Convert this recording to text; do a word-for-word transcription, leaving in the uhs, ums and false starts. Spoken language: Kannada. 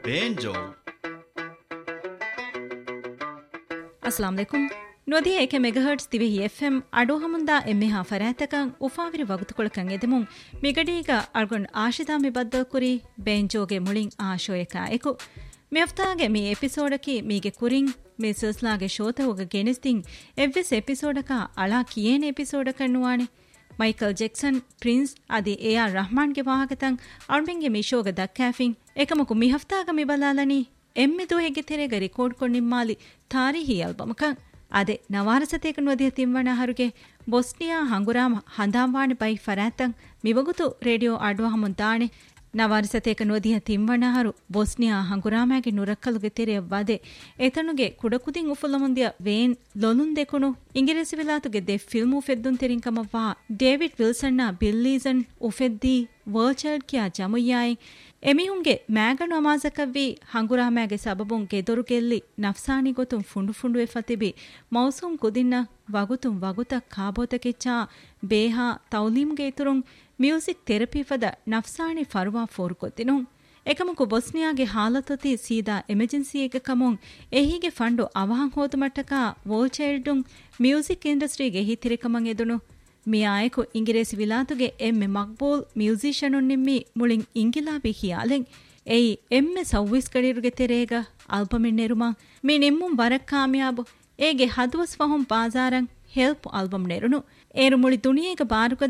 Banjo. Assalamu alaikum. Nodi eke megahertz tivehi F M ado hamunda emmeha faratakan ufaviri wagutukolakan edemun migadiga algon aashida mi baddal kuri benjoge mulin aashoyeka eku me haftaage mi episode ki mige kurin me silsilage shota hoga genestin evves episode ka ala kiyene episode kan nuwane Michael Jackson, Prince, adi A R Rahman ge wahagatan almenge mi shoga dakkafin ekamuku mi haftaga mi balalani emme do hege terega record konnimmali tarihi album kan ade ನವಾರಸತೇಕ ನೊದಿಯ ತಿಂವಣ ಹರುಗೆ Bosnia ಹಂಗುರಾಮ ಹಂದಾಂವಾಣಿ by ಫರಾತಂ ಮಿವಗುತು radio ಆಡುವ ಹಮುಂತಾಣೆ ನವಾರಸತೇಕ ನೊದಿಯ ತಿಂವಣ ಹರು ಬೊಸ್ನಿಯಾ ಹಂಗುರಾಮಾಗೆ ನುರಕ್ಕಲುಗೆ ತೆರೆಯ ವದೆ ಎತನುಗೆ ಕುಡಕುದಿಂ ಉಫುಲಮುಂದಿಯ ವೇನ್ ಲೊಲುನ್ ದೆಕುಣು ಇಂಗಿರೆಸಿ ವಿಲಾತುಗೆ ದೆ ಫಿಲ್ಮ್ ಉಫೆದ್ದುನ್ ತೆರಿಂಕಮವ್ವಾ ಡೇವಿಡ್ ವಿಲ್ಸನ್ನ ಬಿಲ್ಲೀಸನ್ ಉಫೆದ್ದಿ ವರ್ಚರ್ಡ್ ಕಿಯಾ ಜಮುಯ್ಯಾಯಿ ಎಮಿಹುಂಗೆ ಮ್ಯಾಗಣು ಅಮಾಜಕವ್ವಿ ಹಂಗುರಾಮ್ಯಾಗೆ ಸಬಬುಂ ಗೆದೊರುಗೆಲ್ಲಿ ನಫ್ಸಾನಿ ಗೊತುಂ ಫುಂಡು ಫುಂಡುವೆ ಫತಿಬಿ ಮೌಸೂಂ ಕುದಿನ್ನ ವಗುತುಂ ವಗುತ ಕಾಬೋತಕೆಚ್ಚಾ ಬೇಹಾ ತೌಲೀಮ್ಗೆ ಇತುರುಂ ಮ್ಯೂಸಿಕ್ ಥೆರಪಿ ಫದ ನಫ್ಸಾನಿ ಫರ್ವಾ ಫೋರು ಕೊತ್ತಿನುಂ එකමකු බොස්නියාගේ ಹಾಲತೊತಿ ಸೀದಾ ಎಮರ್ಜೆನ್ಸಿ එක ಕಮುಂ ಎಹಿಗೆ ಫಂಡು ಅವಹಂ ಹೋತುಮಟ್ಟಕ ವೋಲ್ಚೈಲ್ಡುಂ ಮ್ಯೂಸಿಕ್ ಇಂಡಸ್ಟ್ರಿಗೆ ಹಿತಿರಿಕಮಂ ಎದುನು ಮಿಯಾಯಕು ಇಂಗಿರೇಸಿ ವಿಲಾತುಗೆ ಎಮ್ಮೆ ಮಕ್ಬೂಲ್ ಮ್ಯೂಸಿಷಿಯನುನ್ ನಿಮ್ಮಿ ಮುಳಿಂ ಇಂಗಿಲಾಬಿ ಹಿಯಾಲೆಂ ಎಯಿ ಎಮ್ಮೆ ಸವ್ವಿಸ್ ಕಡಿರುಗೆ ತೆರೇಗ ಆಲ್ಬಮಿನ್ ನೆರುಮಂ ಮಿ ನಿಮ್ಮುಂ ವರಕ್ ಕಾಮಯಾಬು ಏಗೆ ಹದುವಸ್ ಫಹುಂ ಬಾಜಾರಂ ಹೆಲ್ಪ್ ಆಲ್ಬಮ್ ನೆರುನು ಏರು ಮುಳಿ ದುನಿಯೇಗ ಬಾರುಗ